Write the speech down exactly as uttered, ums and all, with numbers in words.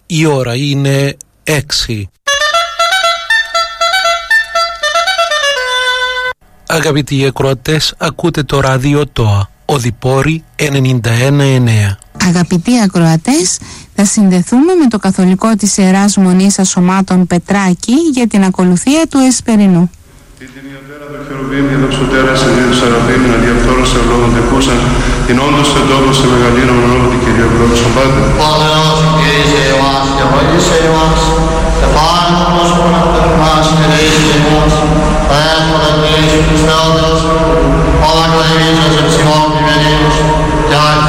Η ώρα είναι έξι. Αγαπητοί ακροατές, ακούτε το ράδιο ΤΟΑ, Οδυπόρη ενενήντα ένα εννέα. Αγαπητοί ακροατές, θα συνδεθούμε με το καθολικό της Ιεράς Μονής Ασωμάτων Πετράκη για την ακολουθία του Εσπερινού. την όντως σε τόπο σε μεγαλύτερο ονόματι Κυρία Πρόξον Πάτερ. Πόδεος, Κύριε Ιωάς και Αγωγήσε Ιωάς, εφάνου πρόσωπον αυτοερμάς και δείσαι ημάς, θα έσποδε Κύριε Χριστέ ο Θεός, όλα το εμείς ως εψημών πλημμυρίους, και